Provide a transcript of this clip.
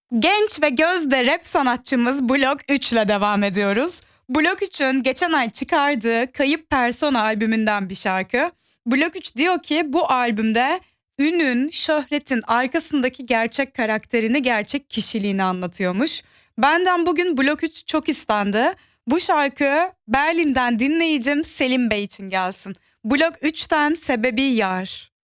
Genç ve gözde rap sanatçımız Blok 3 ile devam ediyoruz. Blok 3'ün geçen ay çıkardığı Kayıp Persona albümünden bir şarkı. Blok 3 diyor ki bu albümde ünün, şöhretin arkasındaki gerçek karakterini, gerçek kişiliğini anlatıyormuş. Benden bugün Blok 3 çok istendi. Bu şarkı Berlin'den dinleyicim Selim Bey için gelsin. Blok 3'ten Sebebi Yar.